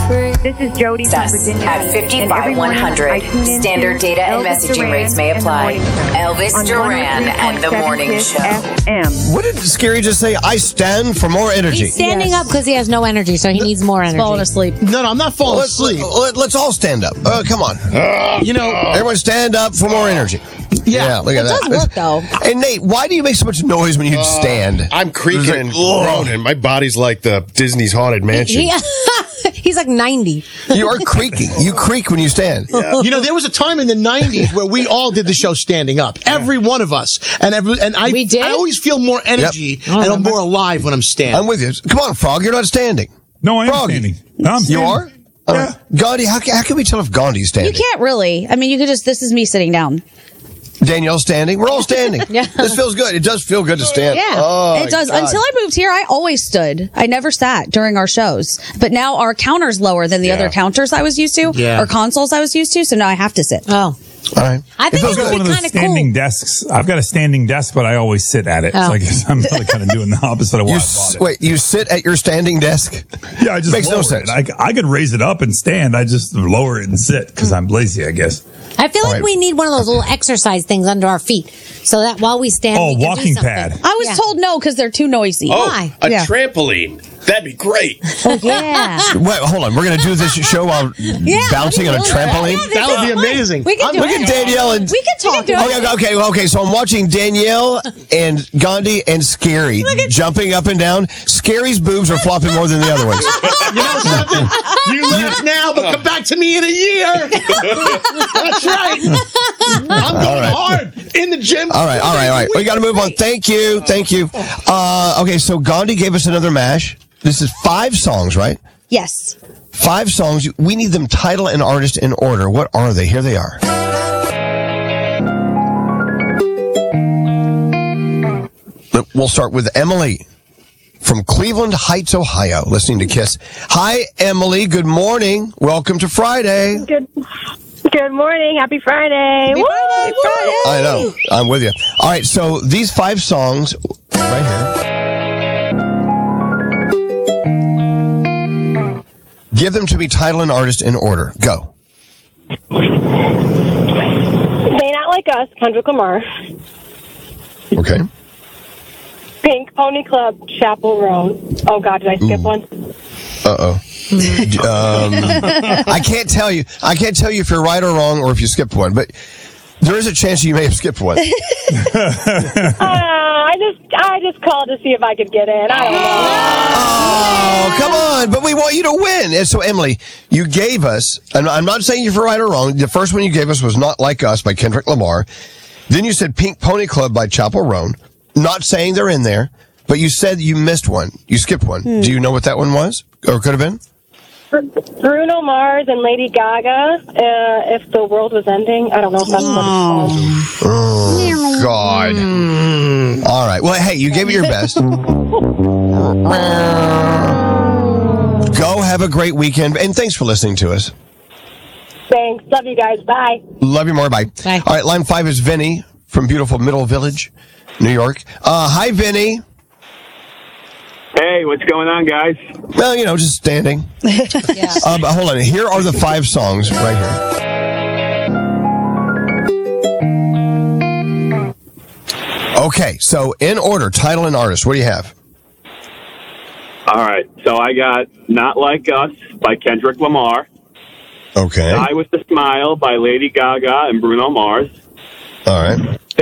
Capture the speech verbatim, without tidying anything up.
This is Jody from Virginia. At fifty-five one hundred. Standard data and messaging rates may apply. Elvis Duran and the Morning Show. F M. What did Scary just say? I stand for more energy. He's standing Yes. up because he has no energy, so he needs more energy. Falling asleep. No, no, I'm not falling Let's, asleep. let, us all stand up. Uh, come on. You know, Everyone stand up for more energy. yeah. look at It that. does work, though. And Nate, why do you make so much noise when you stand? I'm creaking It's like, and ugh. groaning. My body's like the Disney's Haunted Mansion. He, he's like ninety. You are creaking. You creak when you stand. You know, there was a time in the nineties where we all did the show standing up. Every one of us. And every, and I, We did? I always feel more energy and I'm more alive when I'm standing. I'm with you. Come on, Frog. You're not standing. No, I am Froggy. standing. No, I'm You standing. are? Uh, Gandhi, how, ca- how can we tell if Gandhi's standing? You can't really. I mean, you could just, this is me sitting down. Danielle's standing. We're all standing. Yeah. This feels good. It does feel good to stand. Yeah, Oh, it does. God. Until I moved here, I always stood. I never sat during our shows. But now our counter's lower than the Yeah. other counters I was used to, Yeah. or consoles I was used to. So now I have to sit. Oh. All right. I think feels it I've got would one be of those kind of standing cool. desks. I've got a standing desk, but I always sit at it. Oh. So I guess I'm really kind of doing the opposite of what You I s- bought it. wait, you sit at your standing desk? Yeah, I just Makes no lower sense. it. I, I could raise it up and stand. I just lower it and sit because I'm lazy, I guess. I feel like right. we need one of those little exercise things under our feet so that while we stand, Oh, we can walking do something. pad. I was Yeah. told no because they're too noisy. Oh, Why? a Yeah. trampoline. That'd be great. Oh, yeah. Wait, hold on. We're going to do this show while bouncing on a trampoline? That would be amazing. We can do Look it. at Danielle and... We can talk. do Okay, okay, okay, okay. So I'm watching Danielle and Gandhi and Scary jumping up and down. Scary's boobs are flopping more than the other ones. You know something? You laugh now, but come back to me in a year. That's right. I'm going right. hard in the gym. All right, all right, all right. We got to move on. Thank you, thank you. Uh, okay, so Gandhi gave us another mash. This is five songs, right? Yes. Five songs. We need them title and artist in order. What are they? Here they are. We'll start with Emily from Cleveland Heights, Ohio, listening to Kiss. Hi, Emily. Good morning. Welcome to Friday. Good. Good morning. Happy Friday. Woo! I know. I'm with you. All right. So these five songs right here. Give them to me, title and artist in order. Go. They Not Like Us, Kendrick Lamar. Okay. Pink Pony Club, Chapel Roan. Oh, God, did I skip one? Uh-oh. um, I can't tell you. I can't tell you if you're right or wrong or if you skipped one, but there is a chance you may have skipped one. Uh, I just I just called to see if I could get in. I don't know. Oh, come on. But we want you to win. And so, Emily, you gave us, and I'm not saying if you're right or wrong, the first one you gave us was Not Like Us by Kendrick Lamar. Then you said Pink Pony Club by Chapel Roan. Not saying they're in there, but you said you missed one. You skipped one. Hmm. Do you know what that one was? Or could have been? Bruno Mars and Lady Gaga, uh, If the World Was Ending. I don't know if that's what it's called. Oh, God. All right. Well, hey, you gave it your best. Go have a great weekend, and thanks for listening to us. Thanks. Love you guys. Bye. Love you more. Bye. Bye. All right, line five is Vinny from beautiful Middle Village, New York. Uh, hi, Vinny. Hey, what's going on, guys? Well, you know, just standing. Yeah. Uh, but hold on. Here are the five songs right here. Okay, so in order, title and artist. What do you have? All right, so I got Not Like Us by Kendrick Lamar. Okay. Die With a Smile by Lady Gaga and Bruno Mars. All right.